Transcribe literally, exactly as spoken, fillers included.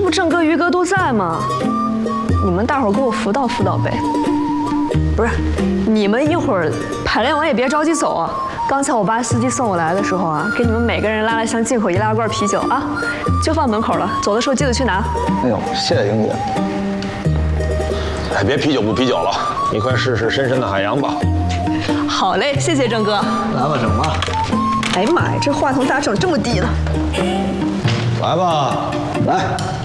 不郑哥、于哥都在吗？你们大伙儿给我辅导辅导呗。不是，你们一会儿排练完也别着急走啊。刚才我爸司机送我来的时候啊，给你们每个人拉了箱进口易拉罐啤酒啊，就放门口了。走的时候记得去拿。 哎呦，谢谢英姐。 哎，别啤酒不啤酒了，你快试试深深的海洋吧。 好嘞，谢谢郑哥。 来吧，整吧。 哎呀妈呀，这话筒咋整这么低呢？ 来吧，来。